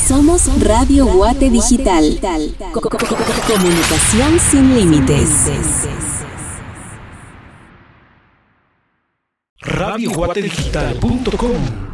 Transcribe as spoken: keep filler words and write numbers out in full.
Somos Radio Guate Digital. Comunicación sin límites. radio guate digital punto com